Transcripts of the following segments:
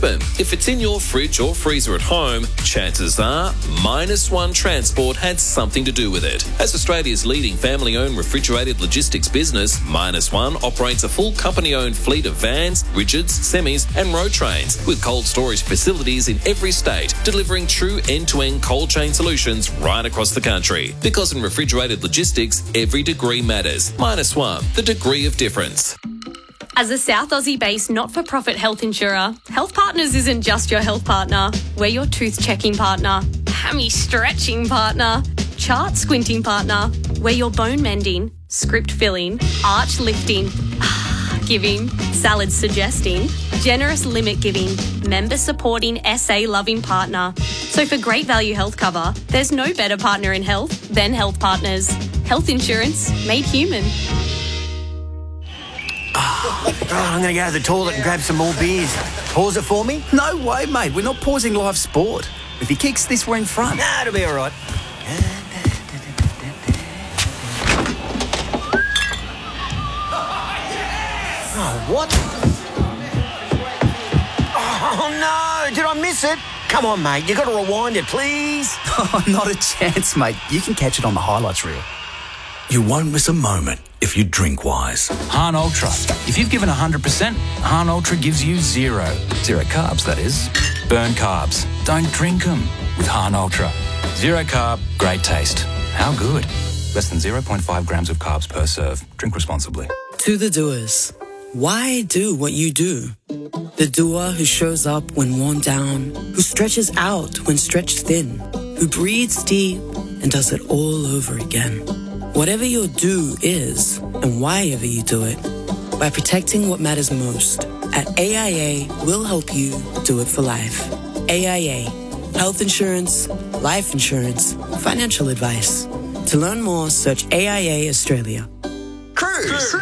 Brisbane. If it's in your fridge or freezer at home, chances are Minus One Transport had something to do with it. As Australia's leading family-owned refrigerated logistics business, Minus One operates a full company-owned fleet of vans, rigids, semis and road trains with cold storage facilities in every state, delivering true end-to-end cold chain solutions right across the country. Because in refrigerated logistics, every degree matters. Minus One, the degree of difference. As a South Aussie-based not-for-profit health insurer, Health Partners isn't just your health partner. We're your tooth-checking partner, hammy-stretching partner, chart-squinting partner. We're your bone-mending, script-filling, arch-lifting, giving, salad-suggesting, generous limit-giving, member-supporting, SA-loving partner. So for great value health cover, there's no better partner in health than Health Partners. Health insurance made human. I'm going to go to the toilet and grab some more beers. Pause it for me? No way, mate. We're not pausing live sport. If he kicks this, we're in front. Nah, it'll be all right. Oh, what? Oh, no. Did I miss it? Come on, mate. You got to rewind it, please. Oh, not a chance, mate. You can catch it on the highlights reel. You won't miss a moment if you drink wise. Hahn Ultra. If you've given 100%, Hahn Ultra gives you zero. Zero carbs, that is. Burn carbs. Don't drink them with Hahn Ultra. Zero carb, great taste. How good? Less than 0.5 grams of carbs per serve. Drink responsibly. To the doers, why do what you do? The doer who shows up when worn down, who stretches out when stretched thin, who breathes deep and does it all over again. Whatever your do is, and why ever you do it, by protecting what matters most, at AIA, we'll help you do it for life. AIA, health insurance, life insurance, financial advice. To learn more, search AIA Australia. Cruise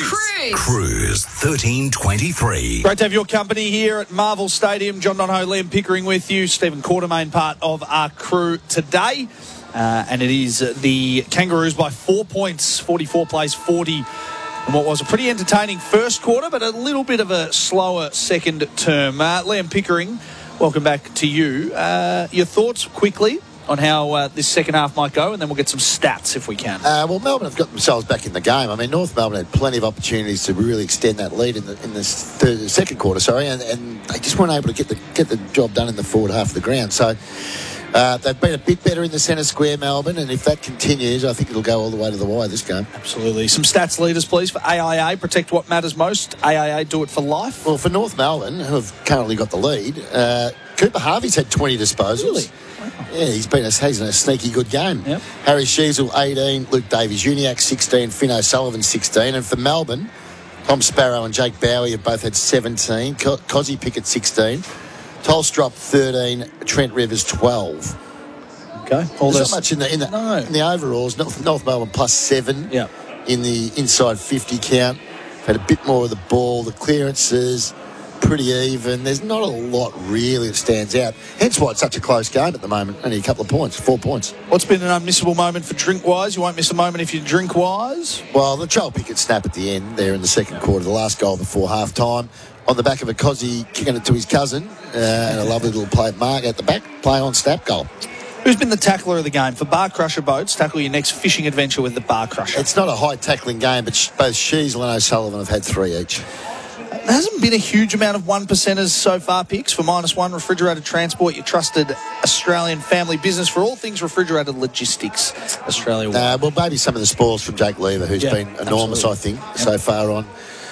1323. Great to have your company here at Marvel Stadium. John Donohoe, Liam Pickering with you. Stephen Quartermain, part of our crew today. And it is the Kangaroos by 4 points, 44 plays 40. And what was a pretty entertaining first quarter, but a little bit of a slower second term. Liam Pickering, welcome back to you. Your thoughts quickly on how this second half might go, and then we'll get some stats if we can. Well, Melbourne have got themselves back in the game. I mean, North Melbourne had plenty of opportunities to really extend that lead in the second quarter, and they just weren't able to get the job done in the forward half of the ground. So they've been a bit better in the centre square, Melbourne, and if that continues, I think it'll go all the way to the wire this game. Absolutely. Some stats leaders, please, for AIA. Protect what matters most. AIA, do it for life. Well, for North Melbourne, who have currently got the lead, Cooper Harvey's had 20 disposals. Really? Yeah, he's in a sneaky good game. Yep. Harry Sheasel, 18. Luke Davies-Uniacke, 16. Finn O'Sullivan, 16. And for Melbourne, Tom Sparrow and Jake Bowie have both had 17. Cozzy Pickett, 16. Tolstrop, 13. Trent Rivers, 12. Okay. There's not much in the overalls. North Melbourne plus 7 in the inside 50 count. Had a bit more of the ball. The clearances, pretty even. There's not a lot really that stands out. Hence why it's such a close game at the moment. Only a couple of points, 4 points. What's been an unmissable moment for drink-wise? You won't miss a moment if you drink-wise? Well, the Joel Pickett snap at the end there in the second quarter, the last goal before half-time, on the back of a Cozzy kicking it to his cousin, and a lovely little play at Mark at the back, play on snap goal. Who's been the tackler of the game? For Bar Crusher Boats, tackle your next fishing adventure with the Bar Crusher. It's not a high tackling game, but both Sheasel and O'Sullivan have had 3 each. There hasn't been a huge amount of 1 percenters so far, Picks. For -1, Refrigerated Transport, your trusted Australian family business for all things refrigerated logistics, Australia. Well, maybe some of the spoils from Jake Lever, who's been enormous, absolutely. I think, so far on.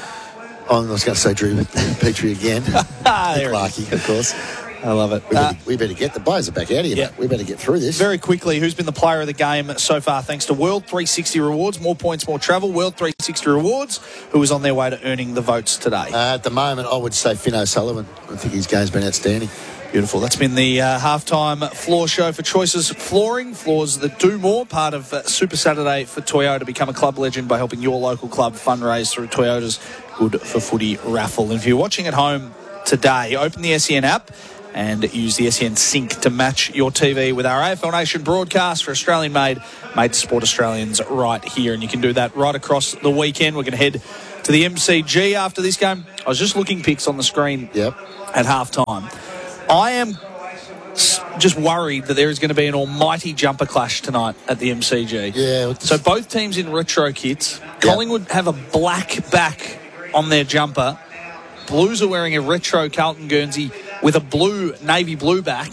I was going to say Drew Petrie again. Clarkey, of course. I love it. We better get the buyers are back out of here. We better get through this. Very quickly, who's been the player of the game so far thanks to World 360 Rewards? More points, more travel. World 360 Rewards, who is on their way to earning the votes today? At the moment, I would say Finn O'Sullivan. I think his game's been outstanding. Beautiful. That's been the halftime floor show for Choices Flooring. Floors that do more. Part of Super Saturday for Toyota. Become a club legend by helping your local club fundraise through Toyota's Good for Footy raffle. And if you're watching at home today, open the SEN app and use the SEN Sync to match your TV with our AFL Nation broadcast for Australian-made to support Australians right here. And you can do that right across the weekend. We're going to head to the MCG after this game. I was just looking picks on the screen at halftime. I am just worried that there is going to be an almighty jumper clash tonight at the MCG. Yeah. So both teams in retro kits. Collingwood have a black back on their jumper. Blues are wearing a retro Carlton Guernsey with a blue, navy blue back.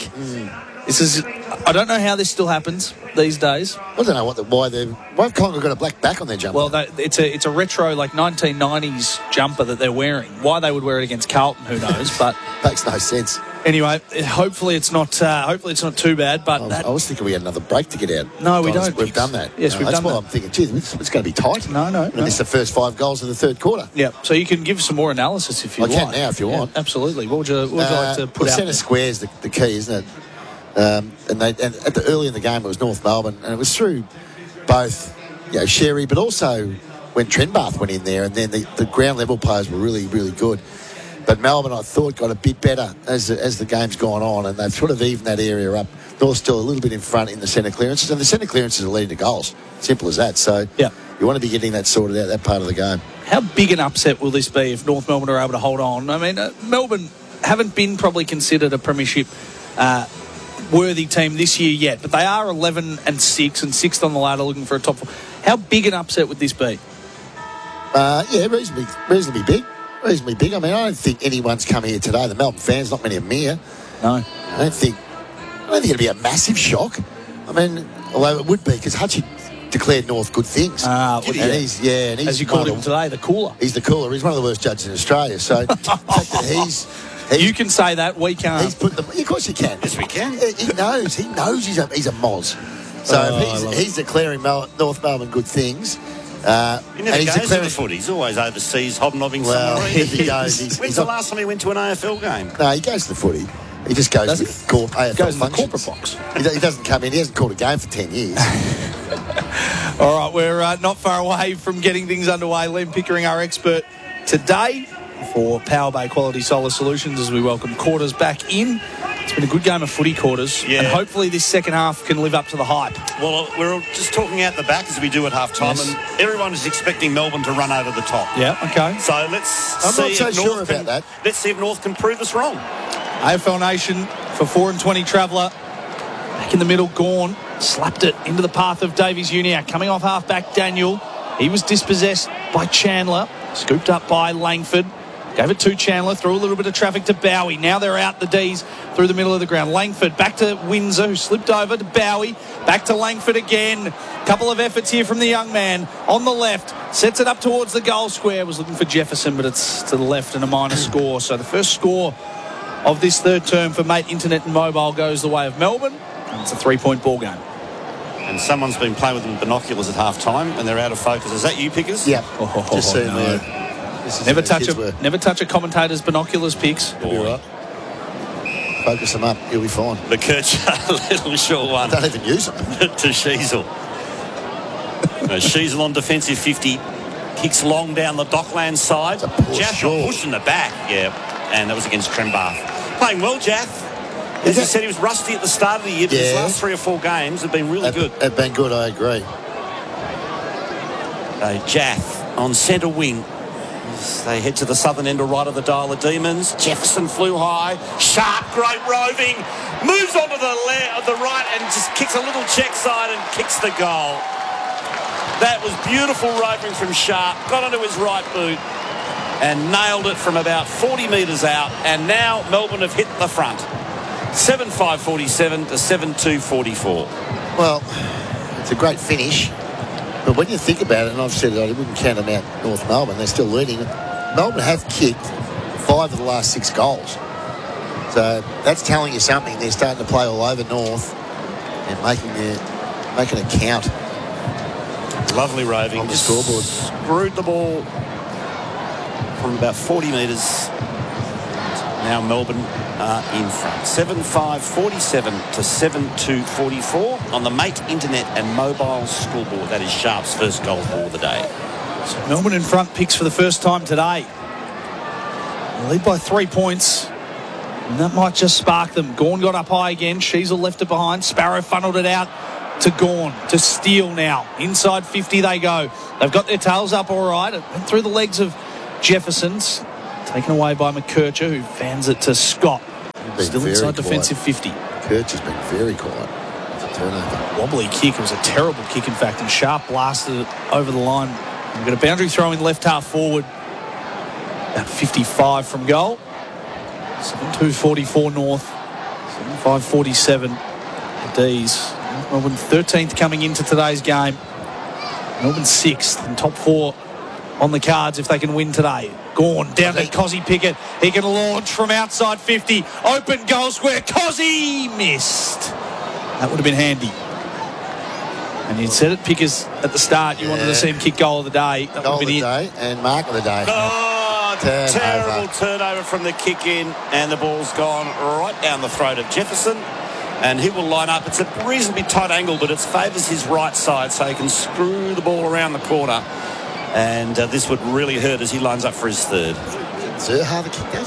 I don't know how this still happens these days. I don't know why have Collingwood got a black back on their jumper? Well, it's a retro, like 1990s jumper that they're wearing. Why they would wear it against Carlton, who knows? But makes no sense. Anyway, hopefully it's not too bad. But I was thinking we had another break to get out. No, we don't. We've done that. Yes, we've done that. That's why I'm thinking, geez, it's going to be tight. No. It's the first 5 goals of the third quarter. Yeah. So you can give some more analysis if you like. I can now if you want. Absolutely. What would you like to put out? Centre square is the key, isn't it? And early in the game it was North Melbourne, and it was through both Sherry, but also when Trenbath went in there, and then the ground level players were really, really good. But Melbourne, I thought, got a bit better as the game's gone on, and they've sort of evened that area up. North still a little bit in front in the centre clearances, and the centre clearances are leading to goals. Simple as that. So you want to be getting that sorted out, that part of the game. How big an upset will this be if North Melbourne are able to hold on? I mean, Melbourne haven't been probably considered a premiership worthy team this year yet, but they are 11-6 and 6th on the ladder looking for a top 4. How big an upset would this be? Reasonably big. Reasonably big. I mean, I don't think anyone's come here today. The Melbourne fans, not many of them here. No. I don't think it'd be a massive shock. I mean, although it would be because Hutchie declared North good things. He's as you called him today, the cooler. He's the cooler. He's one of the worst judges in Australia. So the fact that you can say that, we can't. He's put them. Of course you can. Yes, we can. He knows he's a moz. So he's declaring North Melbourne good things. He never goes to the footy. He's always overseas hobnobbing somewhere. He goes. When's the last time he went to an AFL game? No, he goes to the footy. He just goes to AFL goes functions. To the corporate box. He doesn't come in. He hasn't called a game for 10 years. All right, we're not far away from getting things underway. Liam Pickering, our expert today for Power Bay Quality Solar Solutions, as we welcome Quarters back in. It's been a good game of footy, Quarters, and hopefully this second half can live up to the hype. Well, we're just talking out the back as we do at half-time, and everyone is expecting Melbourne to run over the top. Yeah, okay. So I'm not so sure about that. Let's see if North can prove us wrong. AFL Nation for 4-20 Traveller. Back in the middle, Gawn slapped it into the path of Davies-Uniacke. Coming off half-back, Daniel. He was dispossessed by Chandler. Scooped up by Langford. Gave it to Chandler, threw a little bit of traffic to Bowie. Now they're out the D's through the middle of the ground. Langford back to Windsor, who slipped over to Bowie. Back to Langford again. Couple of efforts here from the young man on the left. Sets it up towards the goal square. Was looking for Jefferson, but it's to the left and a minor score. So the first score of this third term for Mate Internet and Mobile goes the way of Melbourne. And it's a 3-point ball game. And someone's been playing with binoculars at half-time, and they're out of focus. Is that you, Pickers? Yeah. Just certainly. Never touch a commentator's binoculars, Picks. You'll be right. Focus them up. You'll be fine. The Kircher, little short one. Don't even use them. To Sheasel. Sheasel on defensive 50. Kicks long down the Dockland side. Jaff got pushed in the back. Yeah. And that was against Trenbath. Playing well, Jaff. As you said, he was rusty at the start of the year, but his last 3 or 4 games have been really good. They've been good, I agree. Jaff on centre wing. They head to the southern end or right of the dial, the Demons. Jefferson flew high. Sharp, great roving. Moves onto the right and just kicks a little check side and kicks the goal. That was beautiful roving from Sharp. Got onto his right boot and nailed it from about 40 metres out. And now Melbourne have hit the front. 7-5-47 to 7-2-44. Well, it's a great finish. But when you think about it, and I've said it, I wouldn't count them out North Melbourne, they're still leading. Melbourne have kicked 5 of the last 6 goals. So that's telling you something. They're starting to play all over North and making it count. Lovely roving. On the scoreboard. Screwed the ball from about 40 metres. Now Melbourne are in front. 7-5-47 to 7-2-44 on the Mate Internet and Mobile scoreboard. That is Sharp's first goal of the day. So Melbourne in front, Picks, for the first time today. They lead by 3 points. And that might just spark them. Gawn got up high again. Sheasel left it behind. Sparrow funneled it out to Gawn, to Steele now. Inside 50 they go. They've got their tails up all right. It went through the legs of Jefferson's. Taken away by McKercher, who fans it to Scott. Still inside defensive 50. McKercher's been very quiet. It's a turnover. Wobbly kick. It was a terrible kick, in fact, and Sharp blasted it over the line. We've got a boundary throw in left half forward. About 55 from goal. 7-2-44 North. 7-5-47 the D's. Melbourne 13th coming into today's game. Melbourne 6th and top 4 on the cards if they can win today. Gawn down to Cozzy Pickett. He can launch from outside 50. Open goal square. Cozzy missed. That would have been handy. And you'd said it, Pickers, at the start. You wanted to see him kick goal of the day. That Goal would of have the been it. day and mark of the day. Oh, terrible turnover from the kick in, and the ball's gone right down the throat of Jefferson. And he will line up. It's a reasonably tight angle, but it favours his right side, so he can screw the ball around the corner. And this would really hurt as he lines up for his third. Zerha the kick that?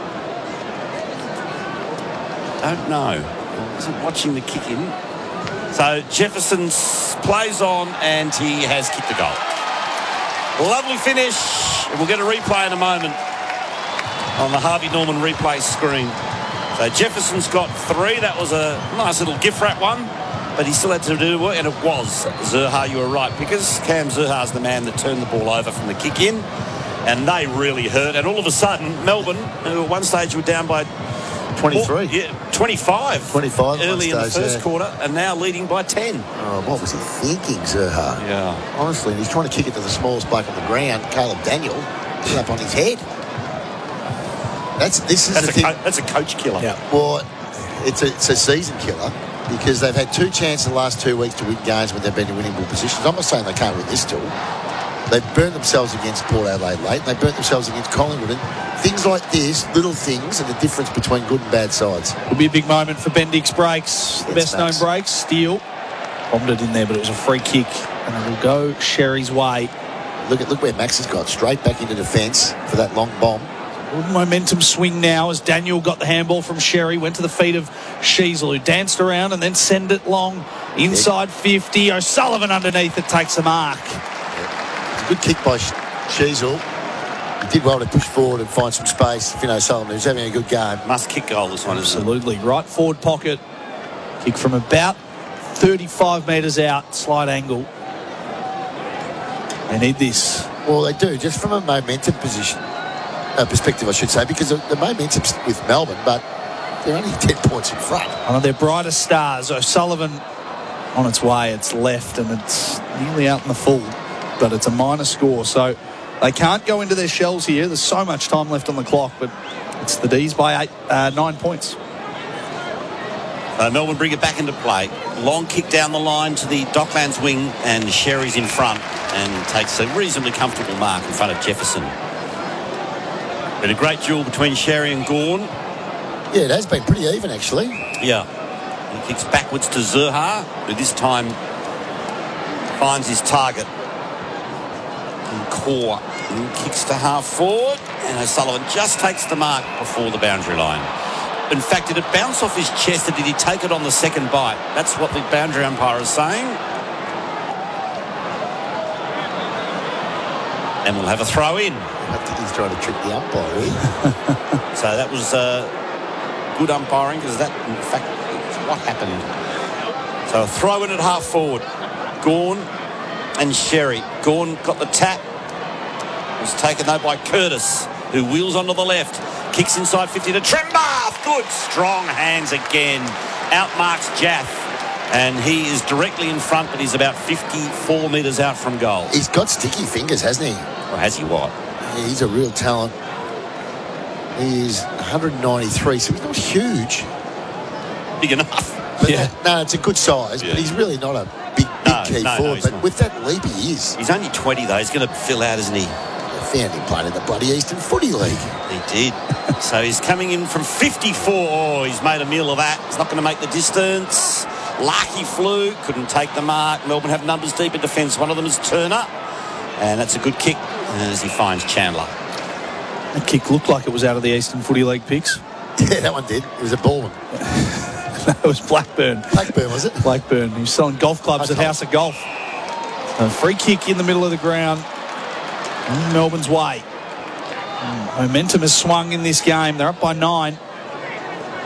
Don't know. I wasn't watching the kick in. So Jefferson plays on, and he has kicked the goal. Lovely finish. We'll get a replay in a moment on the Harvey Norman replay screen. So Jefferson's got 3. That was a nice little gift wrap one, but he still had to do work, and it was Zerha. You were right, because Cam Zerha's the man that turned the ball over from the kick in, and they really hurt. And all of a sudden, Melbourne, who at one stage were down by 23. 25 early in the first quarter, and now leading by 10. Oh, what was he thinking, Zerha? Yeah. Honestly, he's trying to kick it to the smallest bloke on the ground, Caleb Daniel, put up on his head. That's a coach killer. Yeah. Well, it's a season killer, because they've had 2 chances in the last 2 weeks to win games when they've been in winnable positions. I'm not saying they can't win this still. They've burnt themselves against Port Adelaide late, and they burnt themselves against Collingwood. And things like this, little things, are the difference between good and bad sides. It'll be a big moment for Bendix breaks. The best known breaks. Steele bombed it in there, but it was a free kick, and it'll go Sherry's way. Look where Max has got, straight back into defence for that long bomb. Momentum swing now as Daniel got the handball from Sherry, went to the feet of Sheasel, who danced around and then send it long inside 50. O'Sullivan underneath it takes the mark. It's a good kick by Sheasel. He did well to push forward and find some space. Finn O'Sullivan, who's having a good game. Must kick goal this one. Absolutely. Right forward pocket. Kick from about 35 metres out, slight angle. They need this. Well, they do, just from a momentum perspective, I should say, because the momentum's with Melbourne, but they're only 10 points in front. One of their brightest stars, O'Sullivan, on its way. It's left, and it's nearly out in the full, but it's a minor score, so they can't go into their shells here. There's so much time left on the clock, but it's the D's by 9 points. Melbourne bring it back into play. Long kick down the line to the Docklands wing, and Sherry's in front and takes a reasonably comfortable mark in front of Jefferson. Been a great duel between Sherry and Gawn. Yeah, it has been pretty even, actually. Yeah. He kicks backwards to Zerha, who this time finds his target. And Core kicks to half forward, and O'Sullivan just takes the mark before the boundary line. In fact, did it bounce off his chest, or did he take it on the second bite? That's what the boundary umpire is saying. And we'll have a throw in. I think he's trying to trick the umpire here. So that was good umpiring, because that, in fact, is what happened. So a throw in at half forward. Gawn and Sherry. Gawn got the tap. It was taken, though, by Curtis, who wheels onto the left. Kicks inside 50 to Trembath. Good, strong hands again. Outmarks Jaff. And he is directly in front, but he's about 54 metres out from goal. He's got sticky fingers, hasn't he? Or has he what? Yeah, he's a real talent. He's 193, so he's not huge. Big enough. But no, it's a good size, but he's really not a big key forward. But with that leap, he is. He's only 20, though. He's going to fill out, isn't he? I found him playing in the bloody Eastern Footy League. He did. So he's coming in from 54. Oh, he's made a meal of that. He's not going to make the distance. Larky flew, couldn't take the mark. Melbourne have numbers deep in defence. One of them is Turner, and that's a good kick as he finds Chandler. That kick looked like it was out of the Eastern Footy League picks. Yeah, that one did. It was a ball one. That was Blackburn. Blackburn, was it? Blackburn. He was selling golf clubs at House of Golf. A free kick in the middle of the ground. Melbourne's way. Momentum has swung in this game. They're up by 9.